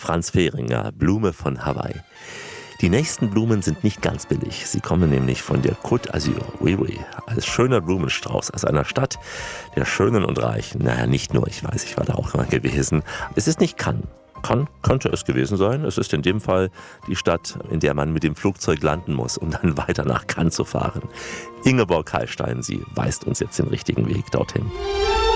Franz Fehringer, Blume von Hawaii. Die nächsten Blumen sind nicht ganz billig. Sie kommen nämlich von der Côte d'Azur, oui, oui, als schöner Blumenstrauß aus einer Stadt der Schönen und Reichen. Naja, nicht nur, ich weiß, ich war da auch mal gewesen. Es ist nicht Cannes. Könnte es gewesen sein. Es ist in dem Fall die Stadt, in der man mit dem Flugzeug landen muss, um dann weiter nach Cannes zu fahren. Ingeborg Hallstein, sie weist uns jetzt den richtigen Weg dorthin.